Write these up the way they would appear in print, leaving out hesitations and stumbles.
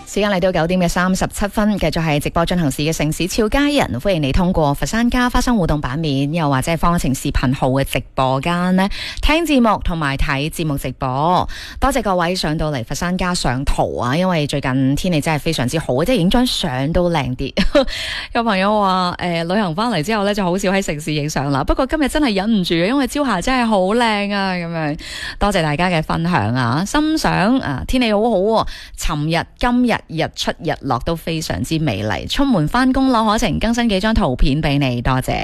時間嚟到9點嘅37分，繼續係直播進行時嘅城市俏佳人，歡迎你通過佛山家花生互動版面，又或者係方晴視頻號嘅直播間呢聽節目同埋睇節目直播。多謝各位上到嚟佛山家上圖啊，因為最近天氣真係非常之好，即係影張相都靚啲。有朋友話旅行翻嚟之後呢就好少喺城市影相啦，不過今日真係忍唔住，因為朝霞真係好靚啊，咁樣多謝大家嘅分享啊，欣賞啊，天氣好好喎，尋日今日日出日落都非常之美麗，出門翻工攞可晴更新幾張圖片俾你，多謝。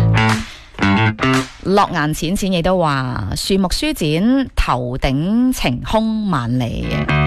樂顏淺淺亦都話樹木舒展，頭頂晴空萬里。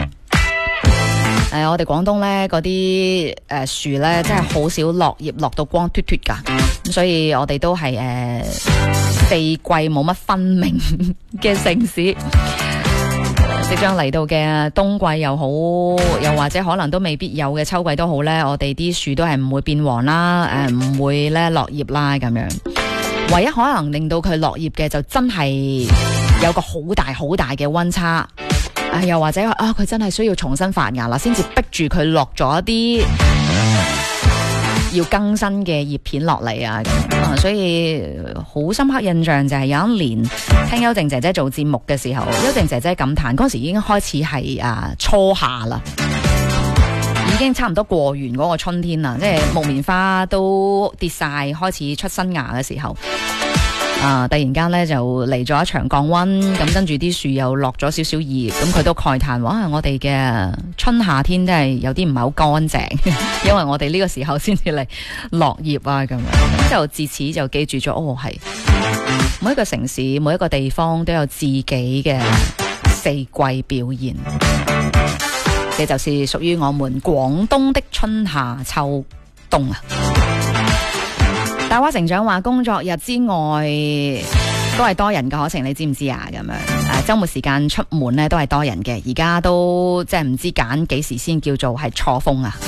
我哋廣東呢嗰啲樹呢，真係好少落葉落到光脫脫噶，咁所以我哋都係四季冇乜分明嘅城市。即將嚟到嘅冬季又好，又或者可能都未必有嘅秋季都好呢，我哋啲樹都係唔會變黃啦，唔會咧落葉啦咁樣。唯一可能令到佢落葉嘅就真係有個好大好大嘅溫差，又或者佢真係需要重新發芽啦，先至逼住佢落咗一啲要更新嘅葉片落嚟啊，所以好深刻印象就係有一年聽邱靜姐姐做節目嘅時候，邱靜姐姐感嘆嗰時已經開始係初夏啦，已經差唔多過完嗰個春天啦，即係木棉花都跌晒，開始出新芽嘅時候，突然間咧就嚟咗一場降溫，咁跟住啲樹又落咗少少葉，咁佢都慨嘆話我哋嘅春夏天真係有啲唔係好乾淨，因為我哋呢個時候先至嚟落葉啊，咁樣就自此就記住咗，係每一個城市每一個地方都有自己嘅四季表現，這就是屬於我們廣東的春夏秋冬啊。大話成長話工作日之外都係多人嘅可晴，你知唔知啊？咁樣周末時間出門咧都係多人嘅，而家都即係唔知揀幾時先叫做係錯峰啊！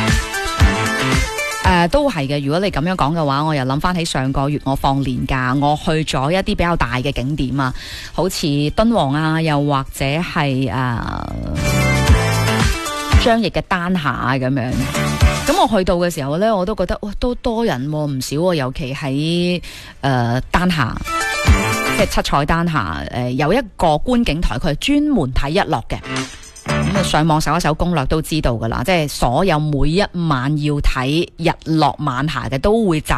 都係嘅。如果你咁樣講嘅話，我又諗翻起上個月我放年假，我去咗一啲比較大嘅景點啊，好似敦煌啊，又或者係張掖嘅丹霞咁樣。咁我去到嘅時候呢，我都覺得都多人唔少喎，尤其喺丹霞，即係七彩丹霞，有一個觀景台，佢係專門睇日落嘅。咁上網搜一搜攻略都知道噶啦，即係所有每一晚要睇日落晚霞嘅都會集